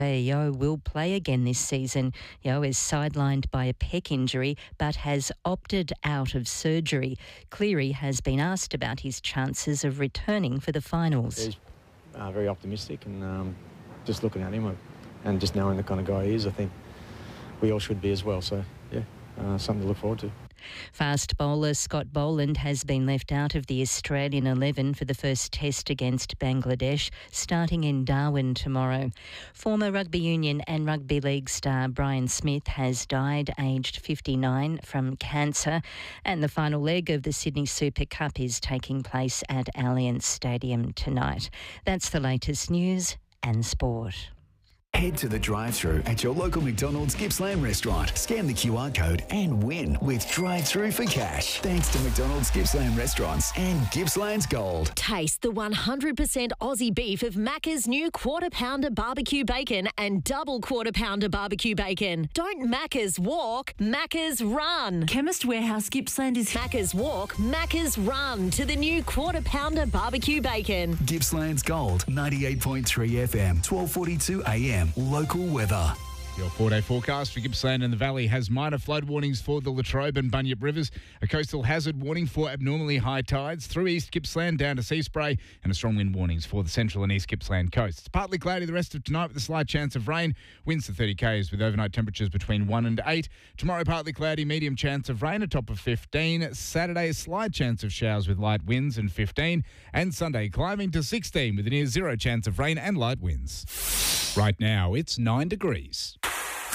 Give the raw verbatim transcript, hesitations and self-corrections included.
Yeo will play again this season. Yeo is sidelined by a pec injury but has opted out of surgery. Cleary has been asked about his chances of returning for the finals. He's uh, very optimistic, and um, just looking at him and just knowing the kind of guy he is, I think we all should be as well. So, yeah, uh, something to look forward to. Fast bowler Scott Boland has been left out of the Australian eleven for the first test against Bangladesh, starting in Darwin tomorrow. Former rugby union and rugby league star Brian Smith has died aged fifty-nine from cancer, and the final leg of the Sydney Super Cup is taking place at Allianz Stadium tonight. That's the latest news and sport. Head to the drive-thru at your local McDonald's Gippsland restaurant. Scan the Q R code and win with drive-thru for cash. Thanks to McDonald's Gippsland restaurants and Gippsland's Gold. Taste the one hundred percent Aussie beef of Macca's new Quarter Pounder Barbecue Bacon and Double Quarter Pounder Barbecue Bacon. Don't Macca's walk, Macca's run. Chemist Warehouse Gippsland is... Macca's walk, Macca's run to the new Quarter Pounder Barbecue Bacon. Gippsland's Gold, ninety-eight point three F M, twelve forty-two A M. Local weather. Your four-day forecast for Gippsland and the Valley has minor flood warnings for the Latrobe and Bunyip rivers, a coastal hazard warning for abnormally high tides through East Gippsland down to Sea Spray, and a strong wind warnings for the central and East Gippsland coasts. Partly cloudy the rest of tonight with a slight chance of rain. Winds to thirty k's with overnight temperatures between one and eight. Tomorrow partly cloudy, medium chance of rain, a top of fifteen. Saturday a slight chance of showers with light winds and fifteen. And Sunday climbing to sixteen with a near zero chance of rain and light winds. Right now it's nine degrees.